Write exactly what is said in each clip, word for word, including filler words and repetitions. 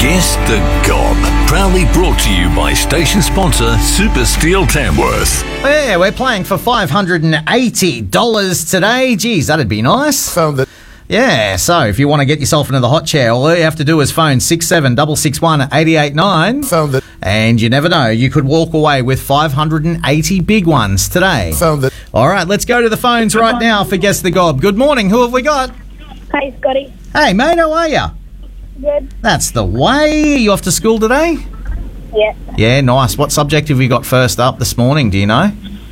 Guess the Gob. Proudly brought to you by station sponsor Super Steel Tamworth. Yeah, we're playing for five hundred eighty dollars today. Geez, that'd be nice. Found it. Yeah, so if you want to get yourself into the hot chair, all you have to do is phone six seven six six one, eight eight nine. Found it. And you never know, you could walk away with five hundred eighty big ones today. Found it. All right, let's go to the phones right now for Guess the Gob. Good morning, who have we got? Hey, Scotty. Hey, mate, how are you? Good. That's the way. You off to school today? Yeah. Yeah, nice. What subject have we got first up this morning, do you know?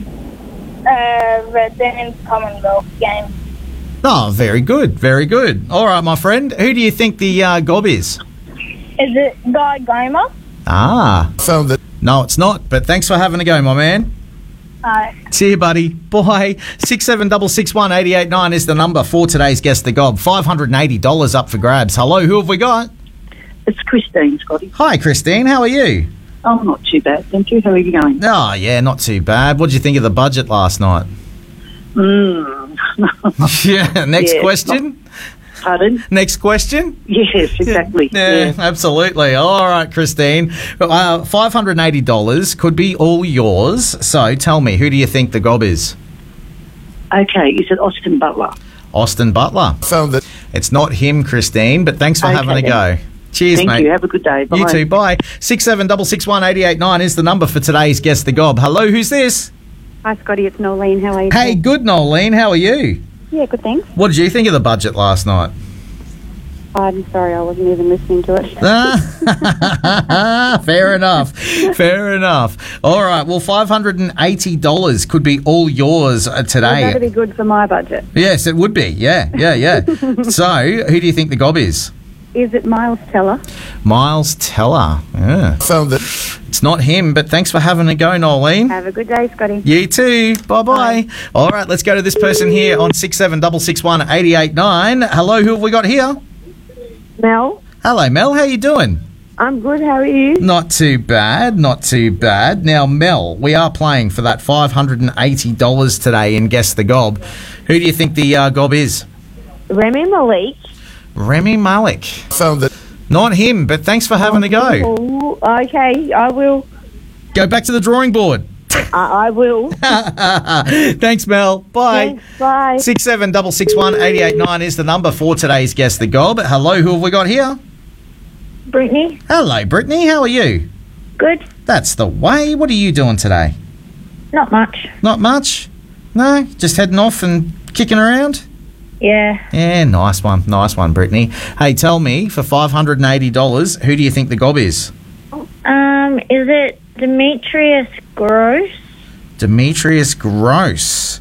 Uh, Red Demons Commonwealth game. Oh, very good, very good. All right, my friend, who do you think the uh, Gob is? Is it Guy Gomer? Ah, Found it. no, it's not, but thanks for having a go, my man. Uh, See you, buddy. Bye. six seven six six one, eight eight nine is the number for today's Guess the Gob. five hundred eighty dollars up for grabs. Hello, who have we got? It's Christine, Scotty. Hi, Christine. How are you? I'm not too bad, thank you. How are you going? Oh, yeah, not too bad. What did you think of the budget last night? Mm. Yeah, next Yeah, question? Pardon? Next question? Yes, exactly. Yeah, Yeah. absolutely. All right, Christine. Uh, five hundred eighty dollars could be all yours. So tell me, who do you think the Gob is? Okay, is it Austin Butler? Austin Butler. Found it. It's not him, Christine, but thanks for Okay, having a then. go. Cheers, Thank mate. you. Have a good day. Bye. You too, bye. six seven six six one, eight eight nine is the number for today's Guess the Gob. Hello, who's this? Hi, Scotty. It's Nolene. How are you? Hey, good, Nolene. How are you? Yeah, good, thanks. What did you think of the budget last night? I'm sorry, I wasn't even listening to it. Ah, fair enough. Fair enough. All right. Well, five hundred eighty dollars could be all yours uh, Well, today. that'd be good for my budget. Yes, it would be. Yeah, yeah, yeah. So, who do you think the Gob is? Is it Miles Teller? Miles Teller. Yeah. Found it. It's not him, but thanks for having a go, Nolene. Have a good day, Scotty. You too. Bye-bye. All right, let's go to this person here on six seven six six one, eight eight nine. Hello, who have we got here? Mel? Hello, Mel. How you doing? I'm good. How are you? Not too bad, not too bad. Now, Mel, we are playing for that five hundred eighty dollars today in Guess the Gob. Who do you think the uh, Gob is? Remy Malik? Remy Malik. Found it. Not him, but thanks for having a go. Oh, okay, I will. Go back to the drawing board. I, I will. Thanks, Mel. Bye. Thanks, bye. six seven six six one, eight eight nine is the number for today's Guess the Gob. Hello, who have we got here? Brittany? Hello, Brittany. How are you? Good. That's the way. What are you doing today? Not much. Not much? No? Just heading off and kicking around? Yeah. Yeah, nice one. Nice one, Brittany. Hey, tell me, for five hundred eighty dollars, who do you think the Gob is? Um, is it Demetrius Gross? Demetrius Gross.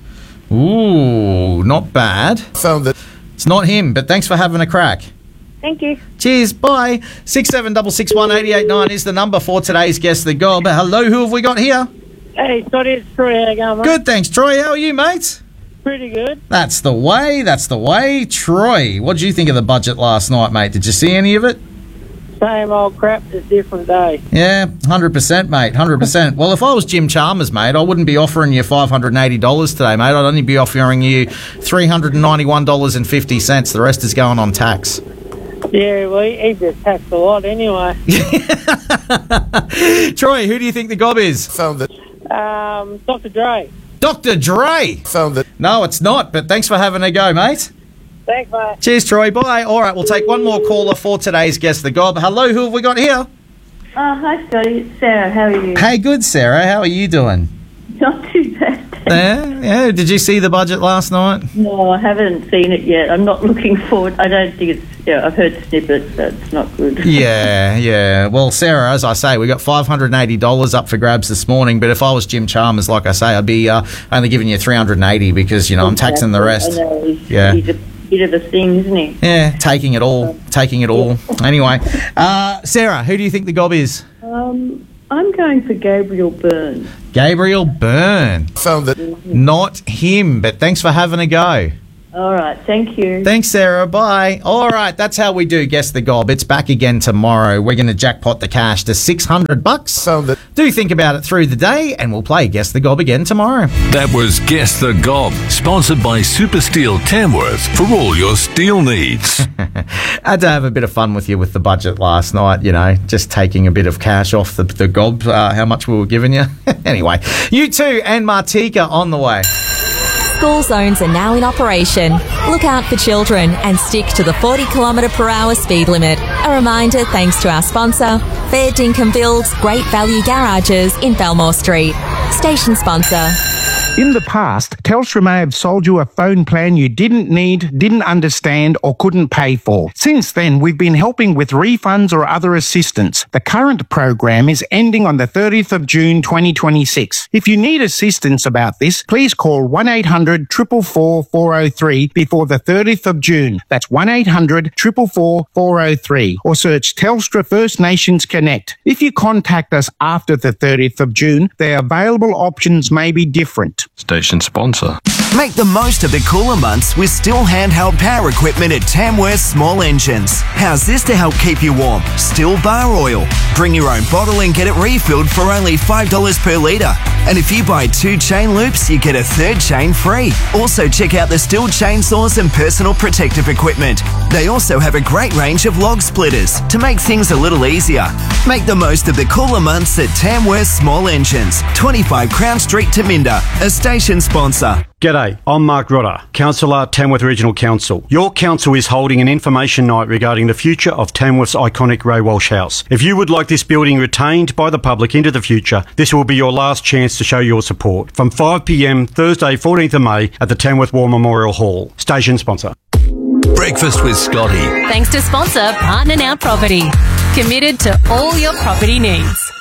Ooh, not bad. Found it. It's not him, but thanks for having a crack. Thank you. Cheers, bye. six seven six six one, eight eight nine is the number for today's Guess the Gob. Hello, who have we got here? Hey, Scotty, it's Troy. How you going, mate? Good, thanks, Troy. How are you, mate? Pretty good. That's the way, that's the way. Troy, what did you think of the budget last night, mate? Did you see any of it? Same old crap, just different day. Yeah, one hundred percent, mate, one hundred percent. Well, if I was Jim Chalmers, mate, I wouldn't be offering you five hundred eighty dollars today, mate. I'd only be offering you three hundred ninety-one dollars and fifty cents. The rest is going on tax. Yeah, well, he he just taxed a lot anyway. Troy, who do you think the Gob is? Found it. Um, Doctor Dre. Doctor Dre. Found it. No, it's not, but thanks for having a go, mate. Thanks, mate. Cheers, Troy. Bye. All right, we'll take one more caller for today's Guess the Gob. Hello, who have we got here? Oh, hi, Scotty. It's Sarah. How are you? Hey, good, Sarah. How are you doing? Not too bad. Yeah, yeah. Did you see the budget last night? No, I haven't seen it yet. I'm not looking forward. I don't think it's... Yeah, I've heard snippets, but it's not good. Yeah, yeah. Well, Sarah, as I say, we got five hundred eighty dollars up for grabs this morning, but if I was Jim Chalmers, like I say, I'd be uh, only giving you three hundred eighty because, you know, I'm taxing the rest. I know. He's, Yeah. he's a bit of a thing, isn't he? Yeah, taking it all, taking it all. Anyway, uh, Sarah, who do you think the Gob is? Um, I'm going for Gabriel Byrne. Gabriel Byrne. Found it. Not him, but thanks for having a go. All right, thank you. Thanks, Sarah. Bye. All right, that's how we do Guess the Gob. It's back again tomorrow. We're going to jackpot the cash to six hundred bucks. So that Do think about it through the day, and we'll play Guess the Gob again tomorrow. That was Guess the Gob, sponsored by Super Steel Tamworth for all your steel needs. I had to have a bit of fun with you with the budget last night, you know, just taking a bit of cash off the, the gob, uh, how much we were giving you. Anyway, you two and Martika on the way. School zones are now in operation. Look out for children and stick to the forty kilometre per hour speed limit. A reminder thanks to our sponsor, Fair Dinkum Builds Great Value Garages in Belmore Street. Station sponsor. In the past, Telstra may have sold you a phone plan you didn't need, didn't understand, or couldn't pay for. Since then, we've been helping with refunds or other assistance. The current program is ending on the thirtieth of June twenty twenty-six. If you need assistance about this, please call one eight hundred, four four four, four oh three before the thirtieth of June. That's one eight hundred, four four four, four oh three. Or search Telstra First Nations Connect. If you contact us after the thirtieth of June, the available options may be different. station sponsor. Make the most of the cooler months with Stihl handheld power equipment at Tamworth Small Engines. How's this to help keep you warm? Stihl bar oil. Bring your own bottle and get it refilled for only five dollars per litre. And if you buy two chain loops, you get a third chain free. Also check out the Stihl chainsaws and personal protective equipment. They also have a great range of log splitters to make things a little easier. Make the most of the cooler months at Tamworth Small Engines, twenty-five Crown Street, Taminda, a station sponsor. G'day, I'm Mark Rodder, Councillor, Tamworth Regional Council. Your council is holding an information night regarding the future of Tamworth's iconic Ray Walsh House. If you would like this building retained by the public into the future, this will be your last chance to show your support. From five p m Thursday, fourteenth of May at the Tamworth War Memorial Hall. Station sponsor. Breakfast with Scotty. Thanks to sponsor Partner Now Property. Committed to all your property needs.